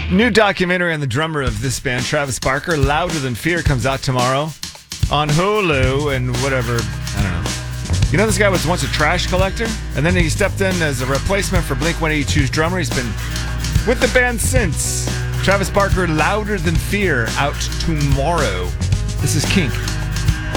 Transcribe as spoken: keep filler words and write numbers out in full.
New documentary on the drummer of this band, Travis Barker, Louder Than Fear, comes out tomorrow on Hulu and whatever. I don't know. You know, this guy was once a trash collector, and then he stepped in as a replacement for Blink one eighty-two's drummer. He's been with the band since. Travis Barker, Louder Than Fear, out tomorrow. This is Kink.